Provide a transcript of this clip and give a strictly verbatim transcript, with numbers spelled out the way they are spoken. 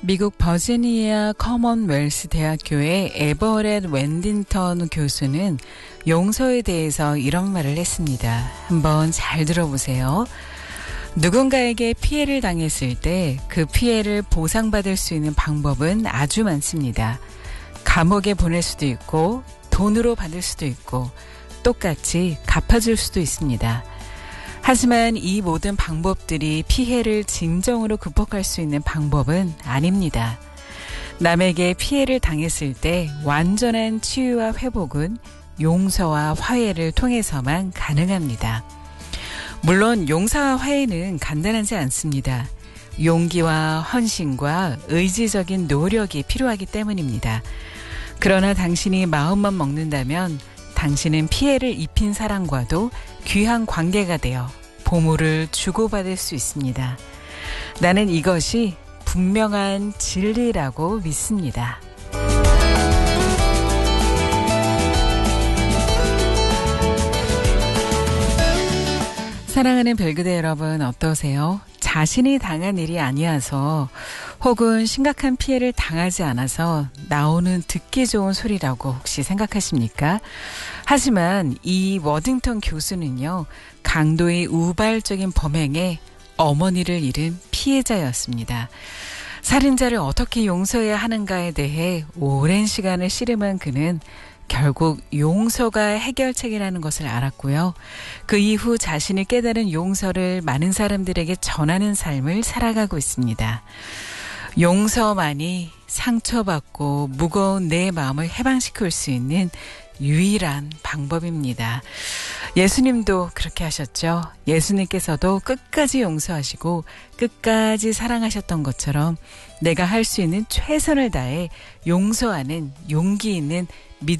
미국 버지니아 커먼웰스 대학교의 에버렛 웬딩턴 교수는 용서에 대해서 이런 말을 했습니다. 한번 잘 들어보세요. 누군가에게 피해를 당했을 때 그 피해를 보상받을 수 있는 방법은 아주 많습니다. 감옥에 보낼 수도 있고 돈으로 받을 수도 있고 똑같이 갚아줄 수도 있습니다. 하지만 이 모든 방법들이 피해를 진정으로 극복할 수 있는 방법은 아닙니다. 남에게 피해를 당했을 때 완전한 치유와 회복은 용서와 화해를 통해서만 가능합니다. 물론 용서와 화해는 간단하지 않습니다. 용기와 헌신과 의지적인 노력이 필요하기 때문입니다. 그러나 당신이 마음만 먹는다면 당신은 피해를 입힌 사람과도 귀한 관계가 되어 보물을 주고받을 수 있습니다. 나는 이것이 분명한 진리라고 믿습니다. 사랑하는 별그대 여러분, 어떠세요? 자신이 당한 일이 아니어서 혹은 심각한 피해를 당하지 않아서 나오는 듣기 좋은 소리라고 혹시 생각하십니까? 하지만 이 워딩턴 교수는요, 강도의 우발적인 범행에 어머니를 잃은 피해자였습니다. 살인자를 어떻게 용서해야 하는가에 대해 오랜 시간을 씨름한 그는 결국 용서가 해결책이라는 것을 알았고요. 그 이후 자신이 깨달은 용서를 많은 사람들에게 전하는 삶을 살아가고 있습니다. 용서만이 상처받고 무거운 내 마음을 해방시킬 수 있는 유일한 방법입니다. 예수님도 그렇게 하셨죠. 예수님께서도 끝까지 용서하시고 끝까지 사랑하셨던 것처럼 내가 할 수 있는 최선을 다해 용서하는 용기 있는 믿음